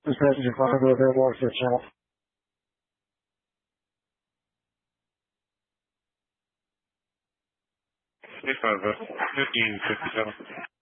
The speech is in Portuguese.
This message is not available on this channel. 1557.